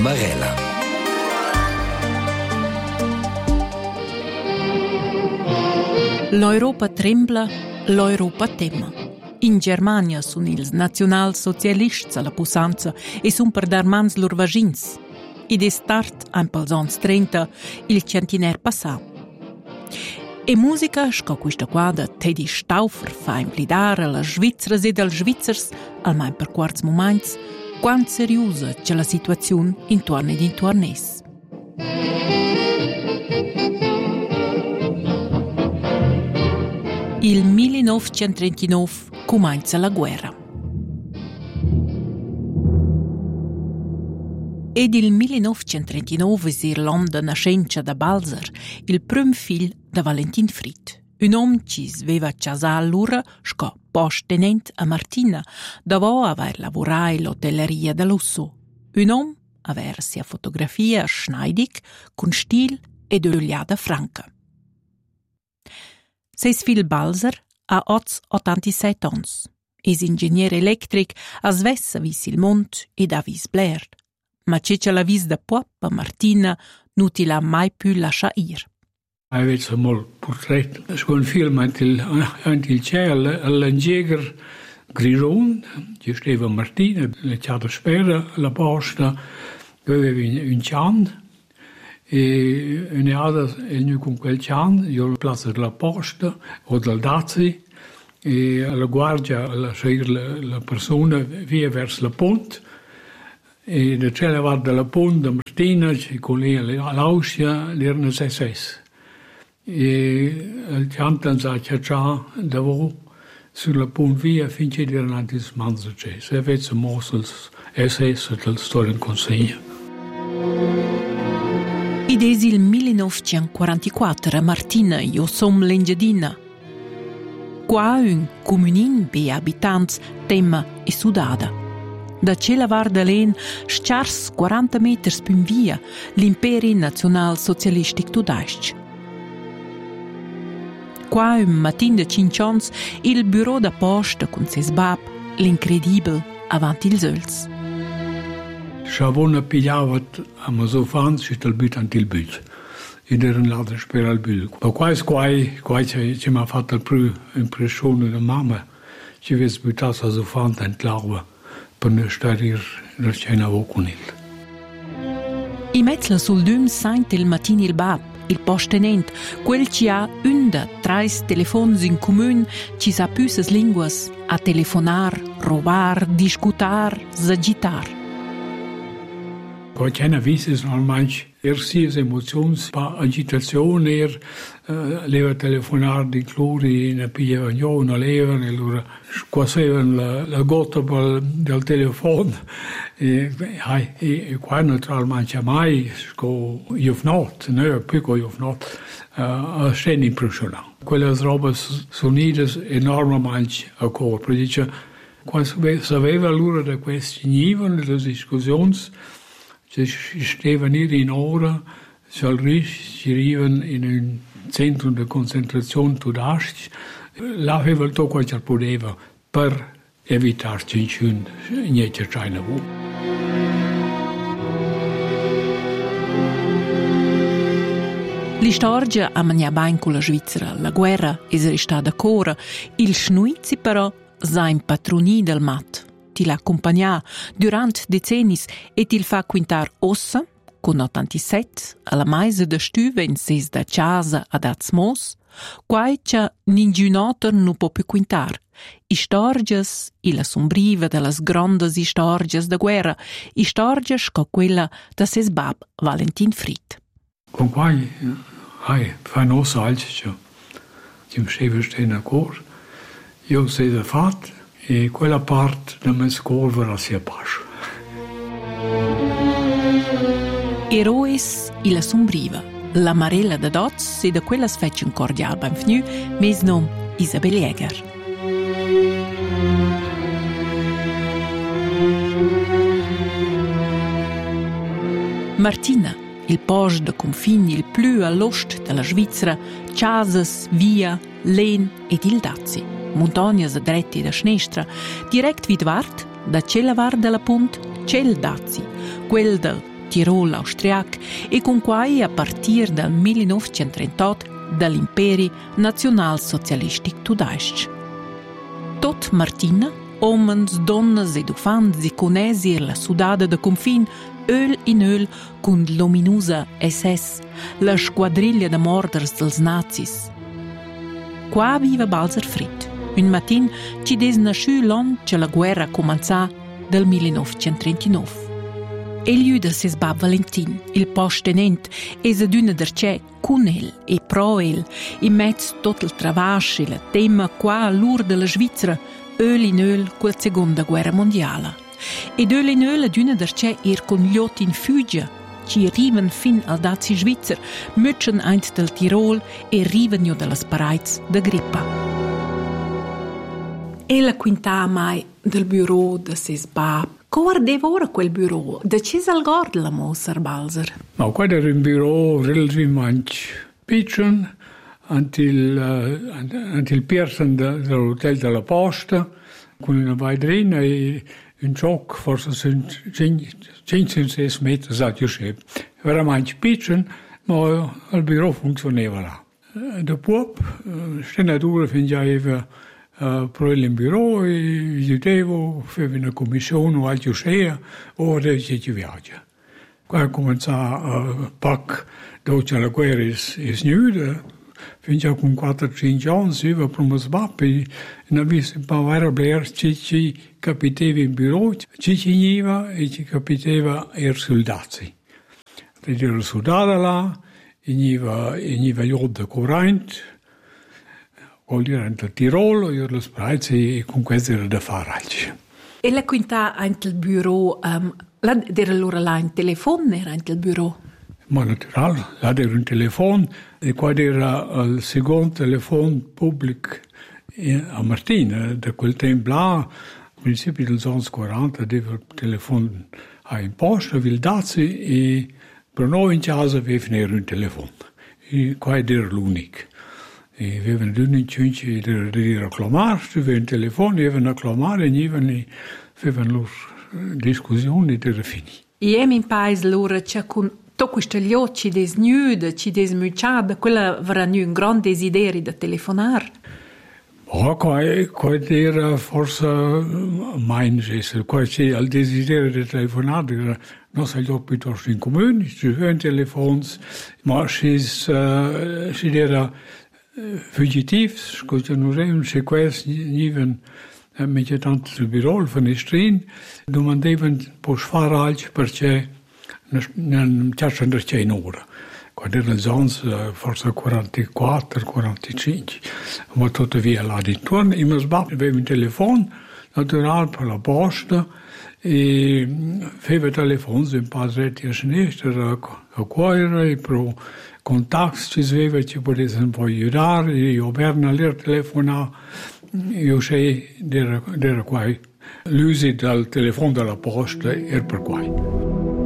Marella. L'Europa trembla, l'Europa tema. In Germania sono i nazionalsocialisti alla pussanza e sono per dar mans lor vagins. Ed è start un pels ans 30 il centinaire passato. E musica, sco questa qua da Teddy Stauffer fa implidare alla Svizzera e dal Svizzers, almeno per quarts moments, quanto seriosa c'è la situazione intorno ed intorno es. Il 1939 comincia la guerra. Ed il 1939 s'Irlanda nascenza da Balzer, il primo figlio da Valentin Fried, un uomo che sveva casa all'ora sco post-tenent a Martina, dopo aver lavorato l'hotelleria dell'Usso. Un uomo aver sia fotografia schneidig, con stil ed oliada franca. Seis figlio Balzer ha 87 anni. Es ingegnere elettric a svessa vis il mont ed a vis Blair. Ma c'è la vis da Puappa Martina non ti l'ha mai più lasciato ir. Avete un portretto, è un film anche il cielo, all'Angieger Grigion, ci stava Martina, le chiate spera, la posta, dove aveva un cian, e un'altra è con quel cian, io la piazza della posta o del Dazi, e alla guardia alla seguire la persona via verso la ponte, e da c'è la guardia della ponte, Martina, con lei all'Austria, l'erano SS. E il ciantan sa ciaccia davò sulla ponte via finché erano anche smanzate. Se avete mosso il SS del storia in consegna. Ed è il 1944 a Martina, io sono l'Engiadina. Qua un comunin be abitanti tema e sudada. Da cella varda len sciars 40 metri più in via l'Imperi Nazional Socialistic Tudasc. Qua un matin de 5 anni il bureau da posta con ses bab, l'incredibile, avanti il zölz. Sciavona pigliavat a Masofan si dal but anti il but. Ed era un ladro spera al but. Ma qua ci mi ha fatto più impressione da mamma. Ci aveva buttato a Masofan anti l'acqua per non stare nel cielo con il. I mezzla sul dum sente il matin il bab, il postenent, quel ci ha un da 3 telefoni in comune, ci sa più ses linguas a telefonar, robar, discutar, s'agitar. Qualche avviso normalmente sia emozioni, pa agitazione, leva telefonare di clori in pia ognuno leva, e allora squassevano la gotta del telefono e qua naturalmente mai io not, no, piccolo io not, è impressionante. Quelle robe sono enormemente a corpo, dice quando sapeva l'ora da questi nivoli, delle discussioni, ci stavano in ora, ci arrivano in un centro di concentrazione tudasci, là aveva tutto quello che poteva per evitare che niente c'era. L'istorgia ha mangiato con la Svizzera, la guerra è restata ancora, il schnuizzi però sa in patroni del mat. Ti l'accompagna durante decenni e ti fa quintar ossa, con 87, alla maisa da stuve in ses da casa ad Azmos, quai c'è ningunotter non può più quintar. Istorgias, e la sombriva delle grandi istorgias da guerra, istorgias come quella da ses bab Valentin Fried. Con quai, fa no salce, ci mi stava a cor, io sei da fatto, e quella parte da me scorvera si appascia. Eroes e la sombriva, la Marella da Doz e da quella sfece un cordial benvenu, mes nom Isabel Jäger. Martina, il posto de confini il più all'ost della Svizzera, casas, via, len ed il Dazi. Montagnas a dretti e a sinistra, direct vid vart, da cella var della punt, c'è il Dazi, quel del Tirol austriac e con quai a partir del 1938 dall'Imperi Nazionalsocialistic Tudaisch. Tot Martina, omens, donnes ed ufans e conesir la sudada de confin öl in öl con l'ominusa SS, la squadriglia de morders dels nazis. Qua viva Balzer Fried. Un matin ci des nasciù l'on che la guerra començà del 1939. E gli da ses bab Valentin, il postenent, es ad una dercè con el e pro el, in mezzo tot il travasce e la tema qua all'ur della Svizzera, öl in öl quella seconda guerra mondiale. Ed öl in öl ad una dercè con gli ot in fugia, ci arriven fin al Dazi Svizzer, mütschen eint del Tirol e riven jo delle sparaiz de Grippa. E la quinta mai del bureau de ses bab. Guardava ora quel bureau? Da ci salgord la Moser Balzer? No, quello era un bureau relativamente piccolo, antil piercing dell'hotel della Posta, con una vaidrina e un gioco forse 5-6 metri a giusce. Veramente piccolo, ma il bureau funzionava là. Dopo, stenatura fingiava pro in bureau e vedevo, facevo una commissione o altro sia, o adesso ci viaggia. Quando cominciò a PAC, dove la guerra è nuda, finché con 4-5 anni si va per uno sbappo e non avessi un po' di blair, ci capitava in bureau, ci finiva e ci capitava i soldati. C'era il soldato là, e niva io da corrente, vuol dire in Tirolo, io lo sprezzo e con questo era da fare altro. E la quinta anche il bureau, era loro là in telefono, era anche il bureau? Ma naturale, là era un telefono, e qua era il secondo telefono pubblico a Martina. Da quel tempo là, al principio degli anni 40, aveva il telefono in posta, Vildazzi, e per noi in casa aveva un telefono. E qua era l'unico. E avevano l'unici di reclamare, avevano un telefono, avevano a reclamare e avevano loro discussioni e era finito. E in paese loro c'è con tutti questi occhi des nude, ci des mucciade, quella avrà un grande desiderio di telefonare. Oh, qua era forse meins, qua c'è il desiderio di telefonare, non si è piuttosto in comune, ci avevano telefoni, ma ci era fugitivs, cosa non è un sequestro, niven met tanto sul bureau van de strin, domandavano per fare altro perché non c'erano in ora. Quando era forse 44, 45, ma tuttavia là dintorno, e mi sbaglio, aveva un telefono, naturale per la posta, e aveva telefoni in passetti a sinistra, a cuore, e per contatti ci aveva, ci poteva un po' aiutare, e io per a telefonare, io sei, era qua, l'uso del telefono della posta era per qua.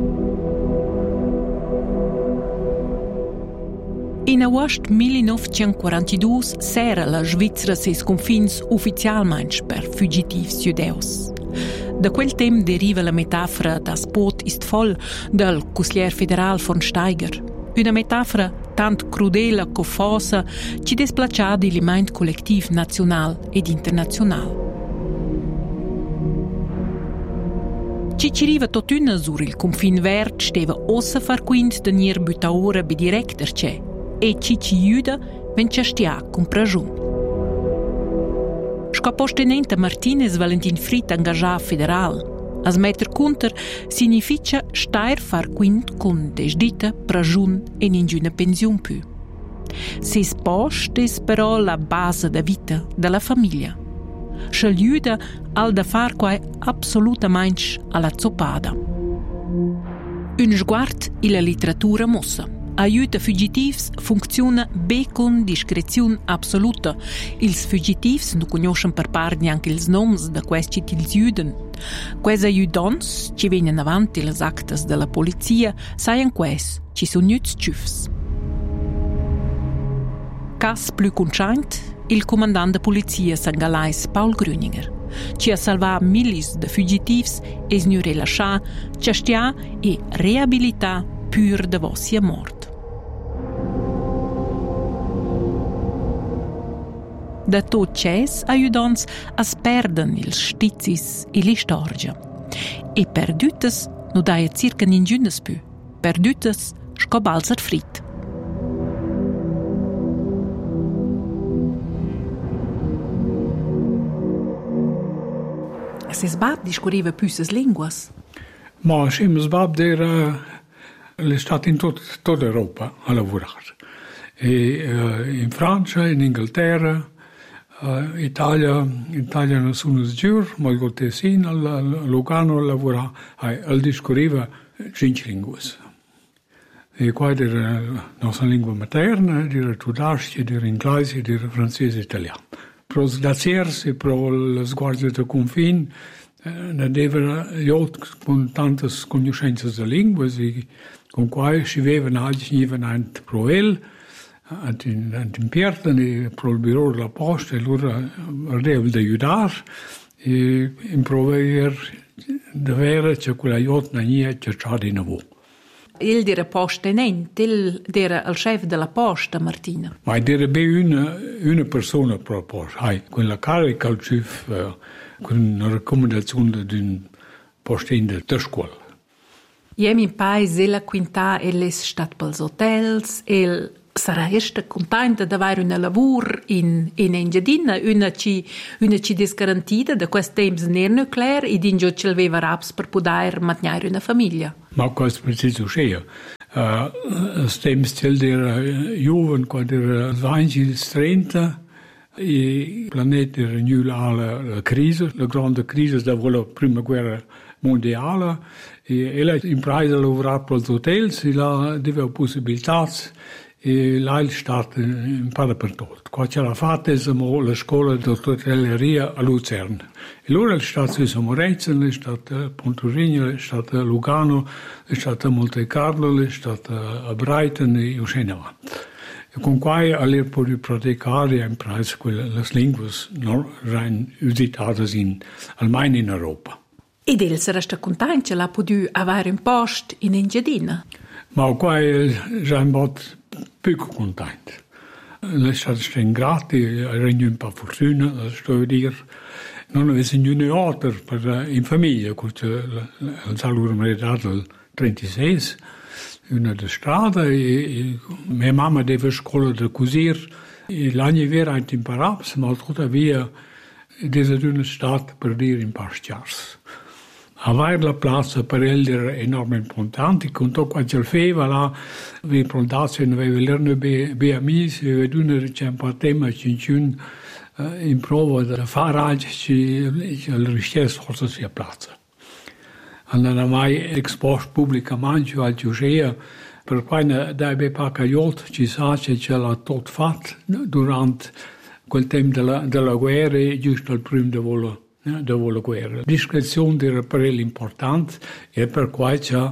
In agosto 1942 s'era la Svizzera ses confins ufficialmente per fugitivs judeus. Da quel tempo deriva la metafora «Das Boot ist voll» del consigliere federal von Steiger. Una metafora tant crudela co fosa ci desplaccia di l'imment collettiv nazional ed internazional. Ci riva totuna sur il confin vert steva ossa far quint de nier butaora be directer c'è e ci aiuta ven ci stia con pragiun. Scopostenente Martinez Valentin Fried engagà federal. As metter conter significa stair far quint con desdita, pragiun e ninguna pensiun più. Ses post es però la base da vita della famiglia. Sciagliuda al da far quai absolutamente alla zoppada. Un sguard in la letteratura mossa. Aiuta fugitivs funziona be con discrezione assoluta. Ils fugitivs non conoscono per part neanche ils noms da questi tils juden. Questi aiutants, ci vengono avanti le actes della polizia, saien questi, ci sono nuts ciufs. Cas più conscient, il comandante polizia San Galais Paul Grüninger. ci ha salvat milis de fugitivs e snu rilascià, ciastia e reabilità pur de vossia mort. Da tot ces aiudons as perden ils stizis e l'istorgia. E perdütes nu daia circa ningiunas pü. Perdütes scobalzer frit. Ses bab discorreva püsses linguas. Ma Sims bab è stato in tutta Europa a lavorare. In Francia, in Inghilterra, Italia non sono sicuro, ma il Tessin, a Lugano lavora, discorreva 5 lingue. E qua era la nostra lingua materna, era tedesco, era inglese, era francese e italiano. Pro sgraziersi, pro le sguardi del confine, io con tante conoscenze di lingue, con cui si avevano anche pro el, in Pierten, pro il bureau della posta, e loro avevano da aiutare, e improvare di avere che quella aiuto non è che c'è di nuovo. Il era postenente, il era il chef della posta, Martina. Ma era una persona proprio, quella carica al chef, con una raccomandazione di un postente della scuola. Iem in paese la quinta e les stat pels hotels e sarà esta contenta di avere un lavoro in Engiadina, una ci disgarantita da questo tempo non nucleare e di che aveva raps per poter mantenere una famiglia. Ma questo preciso sia. Stem stil era giovane quando era 20-30 e il pianeta era nu alla crisi, la grande crisi della prima guerra mondiale e lei impresa a lavorare per gli hotels e là aveva possibilità e là è stato imparato per tutto. Qua c'era fatta la scuola di hotelleria a Lucerna. E allora è stato a Morezzan, è stato a Pontorigno, è stato a Lugano, è stato a Monte Carlo, è stato a Brighton e così in avanti. E con cui alle per praticare imprese le lingue non usitate almeno in Europa. Ed il sarà contento, l'ha potuto avere un posto in Engiadina. Ma qua siamo poco contenti. Le sono grati, hanno un po' fortuna, sto a dire. Non avevano un altro in famiglia, perché il saluto mi ha dato il 36, una di strada, e mia mamma deve scuola di cosire, e l'anno vera ha imparato, ma tuttavia è una stata per dire in pasciarsi. Avere la piazza per elle era enormemente importante, con tutto quanto faceva là, le produzioni aveva lerno be amici, aveva una ricetta a tema cinciun in prova da fare anche la richiesta forse sia piazza. Non ha mai esposto pubblicamente al Giusea, per cui da ebbe pacaiot ci sa che ce l'ha tutto fatto durante quel tempo della guerra, giusto al primo della guerra. La discrezione era per lui importante e per cui c'è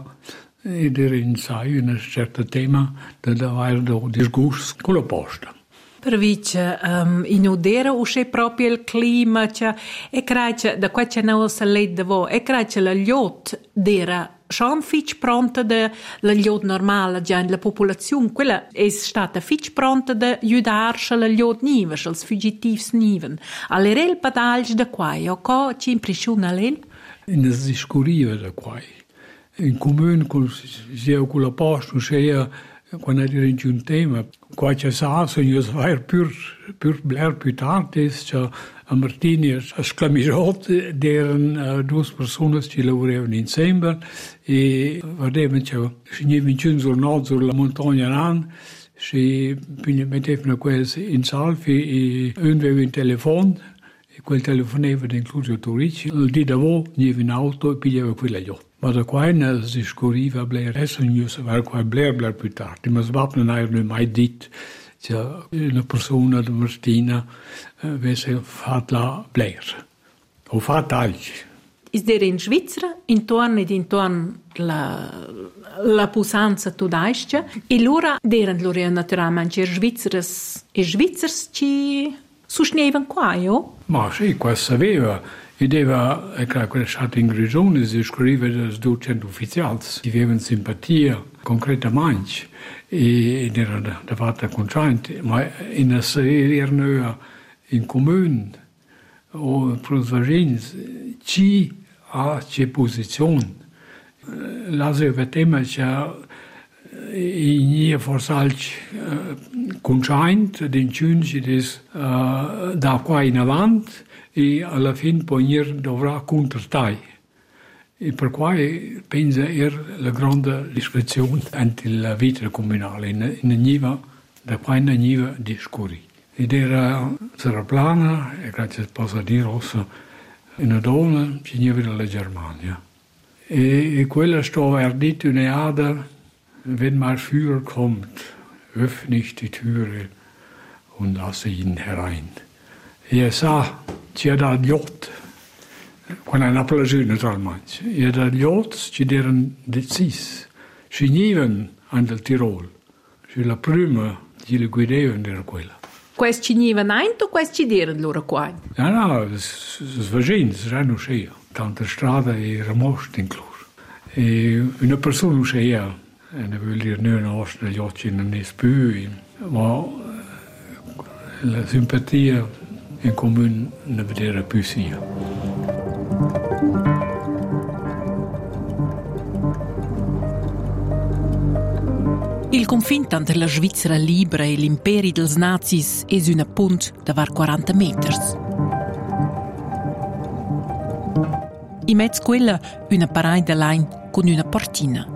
in sé un certo tema di avere disgusto con la posta. Per vice, in odera usce proprio il clima, e credo, da qua c'è una saletta vo, e credo la liot d'era schon fitch pronta de la liot normale già in la popolazione, quella è stata fitch pronta de aiutarci la liot niva, els fugitivs niven. All'era il badalge da qua, o co ci impressiona l'el? In es discuriva da qua. In comune con la posta, quando era in un tema, qua c'è sasso, io sai pur bler più tardi, c'è a Martini a Sclamisot, erano due persone che lavoravano insieme e vedevano che venivano giornate sulla montagna nan, si mettevano questi in salvi e uno aveva un telefono e quel telefonava incluso il Torici, il dì dopo veniva in auto e pigliava quella io. Ma da qua si scorriva Blair, adesso non sapeva qua Blair più tardi, ma sbaglio non aveva mai detto che una persona di Martina avesse fatto la Blair, o fatto altri. Is der in Svizzera, intorno la pusanza tedesca, e loro erano naturalmente svizzers e svizzers che Sostenevano qua, io? Ma sì, questo sapeva. E deve, quella è stata in regione, si scrive dai 200 ufficiali, che avevano simpatia concretamente e erano davvero contenti, ma in una serie in comune o per i vicini, chi ha che posizione. Là si vede che in forse altri contenti, di incinci, da qua in avanti, e alla fine poi dovrà contrattare. E per cui penso che la grande discrezione nella vita comunale, in Niva, da qua in Niva di Scuri. Ed era plana, e grazie posso dire, una donna che veniva dalla Germania. E quella stava ardita in Erde, wenn mal Führer kommt, öffne ich die Türe und lasse ihn herein. E sa, c'è da yacht, quando è una plagio naturalmente, e da yacht ci erano decisi, ci venivano al Tirol, c'è la prima che li guidavano era quella. Questi ci venivano o questi ci erano loro qua? No, svagini, non c'è, tanta strada era morta in Clur. E una persona non c'è, e ne vuol dire non nostra, gli occhi non è più, ma la simpatia in comune ne vedere più sia. Il confine tra la Svizzera libera e l'imperi dels nazis è una punta da var 40 metri. In mezzo quella una paraia de legno con una portina.